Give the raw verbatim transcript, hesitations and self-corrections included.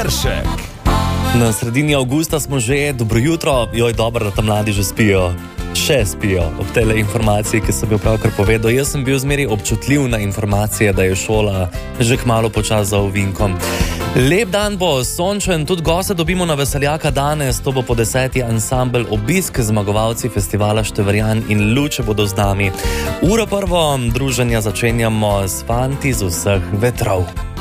Podaljšek. Na sredini avgusta smo že, dobro jutro, joj, dobro, da tam mladi že spijo. Še spijo ob tele informaciji, ki sem jo pravkar povedal. Jaz sem bil zmeri občutljiv na informacije, da je šola že kmalu počas za ovinkom. Lep dan bo, sončen, tudi goste dobimo na Veseljaka danes, to bo po deseti ansambel Obisk, zmagovalci festivala Števerjan in Luče bodo z nami. Uro prvo druženja začenjamo s fanti z vseh vetrov.